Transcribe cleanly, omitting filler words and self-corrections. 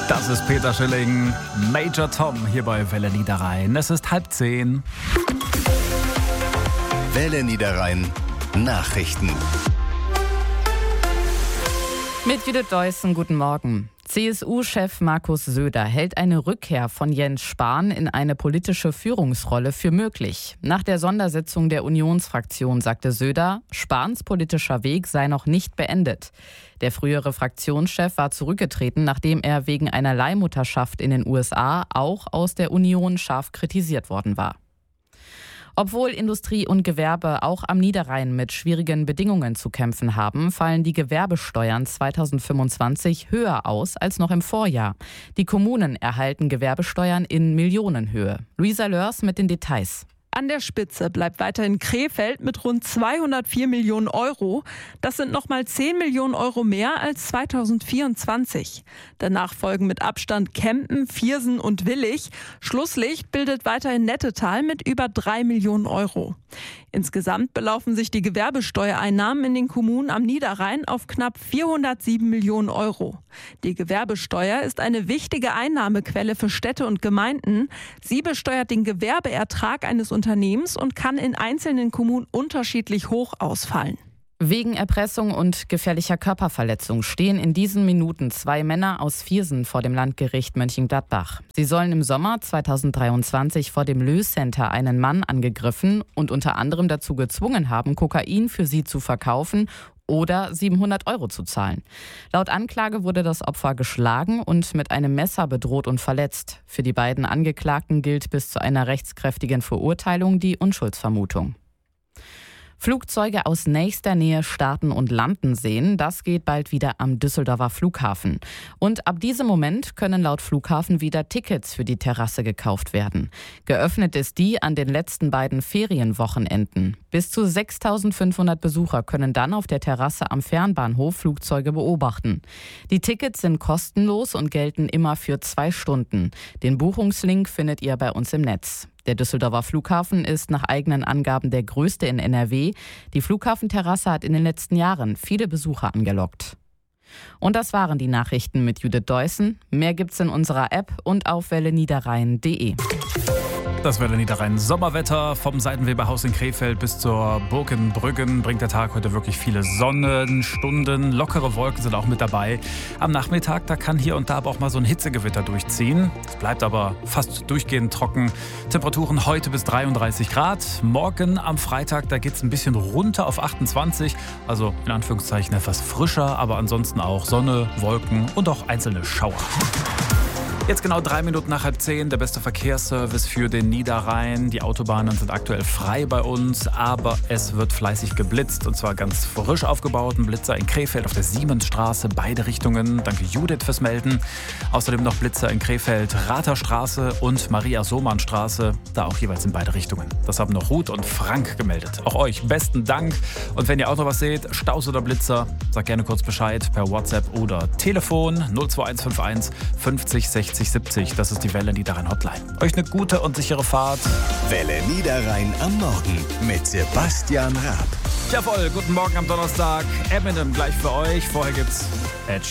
Das ist Peter Schilling, Major Tom hier bei Welle Niederrhein. Es ist 9:30. Welle Niederrhein Nachrichten. Mit Judith Deussen, guten Morgen. CSU-Chef Markus Söder hält eine Rückkehr von Jens Spahn in eine politische Führungsrolle für möglich. Nach der Sondersitzung der Unionsfraktion sagte Söder, Spahns politischer Weg sei noch nicht beendet. Der frühere Fraktionschef war zurückgetreten, nachdem er wegen einer Leihmutterschaft in den USA auch aus der Union scharf kritisiert worden war. Obwohl Industrie und Gewerbe auch am Niederrhein mit schwierigen Bedingungen zu kämpfen haben, fallen die Gewerbesteuern 2025 höher aus als noch im Vorjahr. Die Kommunen erhalten Gewerbesteuern in Millionenhöhe. Luisa Lörs mit den Details. An der Spitze bleibt weiterhin Krefeld mit rund 204 Millionen Euro. Das sind nochmal 10 Millionen Euro mehr als 2024. Danach folgen mit Abstand Kempen, Viersen und Willich. Schlusslicht bildet weiterhin Nettetal mit über 3 Millionen Euro. Insgesamt belaufen sich die Gewerbesteuereinnahmen in den Kommunen am Niederrhein auf knapp 407 Millionen Euro. Die Gewerbesteuer ist eine wichtige Einnahmequelle für Städte und Gemeinden. Sie besteuert den Gewerbeertrag eines Unternehmens und kann in einzelnen Kommunen unterschiedlich hoch ausfallen. Wegen Erpressung und gefährlicher Körperverletzung stehen in diesen Minuten 2 Männer aus Viersen vor dem Landgericht Mönchengladbach. Sie sollen im Sommer 2023 vor dem Lös-Center einen Mann angegriffen und unter anderem dazu gezwungen haben, Kokain für sie zu verkaufen oder 700 Euro zu zahlen. Laut Anklage wurde das Opfer geschlagen und mit einem Messer bedroht und verletzt. Für die beiden Angeklagten gilt bis zu einer rechtskräftigen Verurteilung die Unschuldsvermutung. Flugzeuge aus nächster Nähe starten und landen sehen, das geht bald wieder am Düsseldorfer Flughafen. Und ab diesem Moment können laut Flughafen wieder Tickets für die Terrasse gekauft werden. Geöffnet ist die an den letzten beiden Ferienwochenenden. Bis zu 6.500 Besucher können dann auf der Terrasse am Fernbahnhof Flugzeuge beobachten. Die Tickets sind kostenlos und gelten immer für 2 Stunden. Den Buchungslink findet ihr bei uns im Netz. Der Düsseldorfer Flughafen ist nach eigenen Angaben der größte in NRW. Die Flughafenterrasse hat in den letzten Jahren viele Besucher angelockt. Und das waren die Nachrichten mit Judith Deussen. Mehr gibt's in unserer App und auf welleniederrhein.de. Das Welle Niederrhein Sommerwetter vom Seitenweberhaus in Krefeld bis zur Burg in Brüggen bringt der Tag heute wirklich viele Sonnenstunden. Lockere Wolken sind auch mit dabei. Am Nachmittag, da kann hier und da aber auch mal so ein Hitzegewitter durchziehen. Es bleibt aber fast durchgehend trocken. Temperaturen heute bis 33 Grad. Morgen am Freitag, da geht es ein bisschen runter auf 28. Also in Anführungszeichen etwas frischer, aber ansonsten auch Sonne, Wolken und auch einzelne Schauer. Jetzt genau 3 Minuten nach 9:30, der beste Verkehrsservice für den Niederrhein. Die Autobahnen sind aktuell frei bei uns, aber es wird fleißig geblitzt und zwar ganz frisch aufgebaut. Ein Blitzer in Krefeld auf der Siemensstraße, beide Richtungen. Danke Judith fürs Melden. Außerdem noch Blitzer in Krefeld, Ratherstraße und Maria-Sohmann-Straße, da auch jeweils in beide Richtungen. Das haben noch Ruth und Frank gemeldet. Auch euch besten Dank. Und wenn ihr auch noch was seht, Staus oder Blitzer, sagt gerne kurz Bescheid per WhatsApp oder Telefon 02151 50 60 70. Das ist die Welle Niederrhein Hotline. Euch eine gute und sichere Fahrt. Welle Niederrhein am Morgen mit Sebastian Raab. Jawohl, guten Morgen am Donnerstag. Eminem gleich für euch. Vorher gibt's Ed